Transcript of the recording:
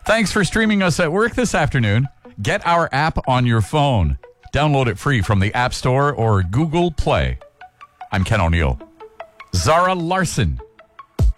Thanks for streaming us at work this afternoon. Get our app on your phone. Download it free from the App Store or Google Play. I'm Ken O'Neill. Zara Larson